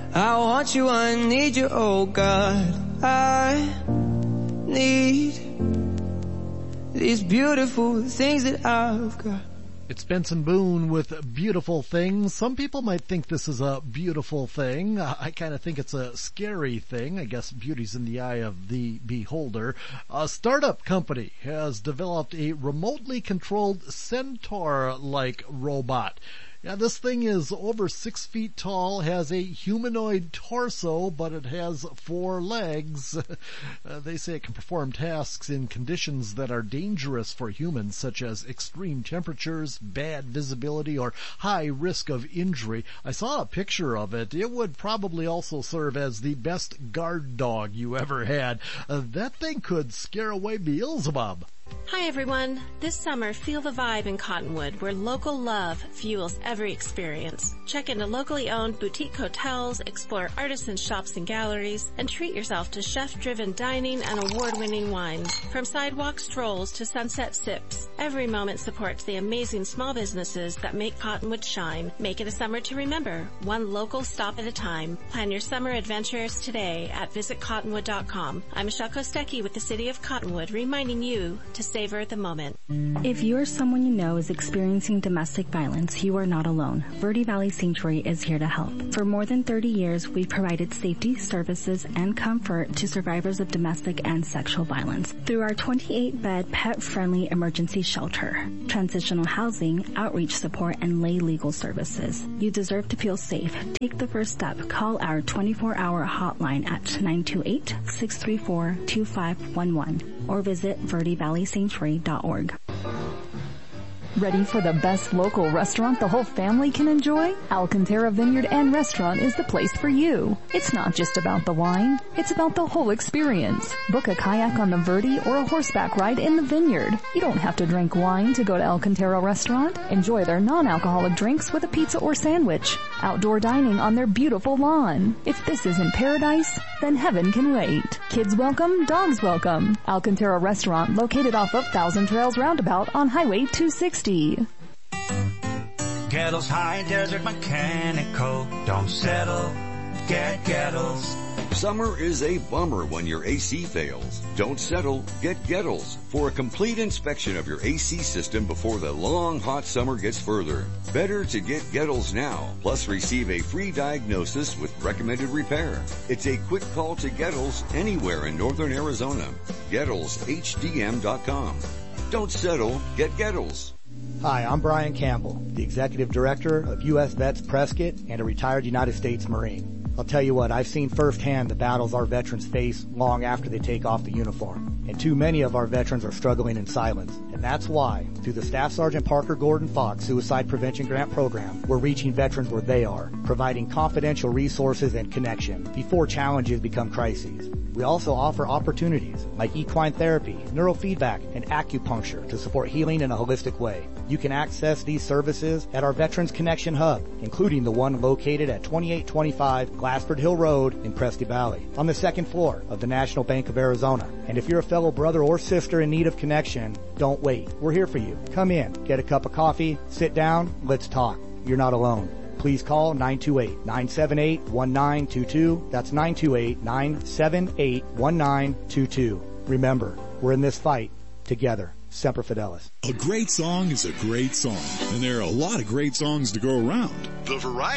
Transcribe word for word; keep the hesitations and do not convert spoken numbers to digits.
I want you, I need you, oh God. I need these beautiful things that I've got. It's Benson Boone with Beautiful Things. Some people might think this is a beautiful thing. I kind of think it's a scary thing. I guess beauty's in the eye of the beholder. A startup company has developed a remotely controlled centaur-like robot. Yeah, this thing is over six feet tall, has a humanoid torso, but it has four legs. Uh, they say it can perform tasks in conditions that are dangerous for humans, such as extreme temperatures, bad visibility, or high risk of injury. I saw a picture of it. It would probably also serve as the best guard dog you ever had. Uh, that thing could scare away Beelzebub. Hi everyone. This summer, feel the vibe in Cottonwood, where local love fuels every experience. Check into locally owned boutique hotels, explore artisan shops and galleries, and treat yourself to chef-driven dining and award-winning wines. From sidewalk strolls to sunset sips, every moment supports the amazing small businesses that make Cottonwood shine. Make it a summer to remember, one local stop at a time. Plan your summer adventures today at visit cottonwood dot com. I'm Michelle Kostecki with the City of Cottonwood, reminding you to savor the moment. If you or someone you know is experiencing domestic violence, you are not alone. Verde Valley Sanctuary is here to help. For more than thirty years, we've provided safety, services, and comfort to survivors of domestic and sexual violence through our twenty-eight bed pet-friendly emergency shelter, transitional housing, outreach support, and lay legal services. You deserve to feel safe. Take the first step. Call our twenty-four hour hotline at nine two eight, six three four, two five one one or visit verde valley sanctuary dot org. Ready for the best local restaurant the whole family can enjoy? Alcantara Vineyard and Restaurant is the place for you. It's not just about the wine, it's about the whole experience. Book a kayak on the Verde or a horseback ride in the vineyard. You don't have to drink wine to go to Alcantara Restaurant. Enjoy their non-alcoholic drinks with a pizza or sandwich. Outdoor dining on their beautiful lawn. If this isn't paradise, then heaven can wait. Kids welcome, dogs welcome. Alcantara Restaurant, located off of Thousand Trails Roundabout on Highway two sixty. Gettles High Desert Mechanical. Don't settle, get Gettles. Summer is a bummer when your A C fails. Don't settle, get Gettles for a complete inspection of your A C system before the long hot summer gets further. Better to get Gettles now, plus receive a free diagnosis with recommended repair. It's a quick call to Gettles anywhere in northern Arizona. Gettles H D M dot com. Don't settle, get Gettles. Hi, I'm Brian Campbell, the Executive Director of U S Vets Prescott and a retired United States Marine. I'll tell you what, I've seen firsthand the battles our veterans face long after they take off the uniform. And too many of our veterans are struggling in silence. And that's why, through the Staff Sergeant Parker Gordon Fox Suicide Prevention Grant Program, we're reaching veterans where they are, providing confidential resources and connection before challenges become crises. We also offer opportunities like equine therapy, neurofeedback, and acupuncture to support healing in a holistic way. You can access these services at our Veterans Connection Hub, including the one located at twenty-eight twenty-five Glassford Hill Road in Prescott Valley, on the second floor of the National Bank of Arizona. And if you're a fellow brother or sister in need of connection, don't wait. We're here for you. Come in, get a cup of coffee, sit down, let's talk. You're not alone. Please call nine two eight, nine seven eight, one nine two two. That's nine two eight, nine seven eight, one nine two two. Remember, we're in this fight together. Semper Fidelis. A great song is a great song, and there are a lot of great songs to go around. The variety